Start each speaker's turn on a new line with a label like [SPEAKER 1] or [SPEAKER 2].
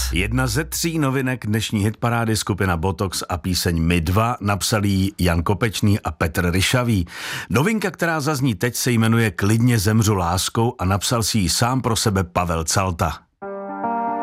[SPEAKER 1] Jedna ze 3 novinek dnešní hitparády, skupina Botox a píseň My dva, napsali ji Jan Kopečný a Petr Ryšavý. Novinka, která zazní teď, se jmenuje Klidně zemřu láskou a napsal si ji sám pro sebe Pavel Calta.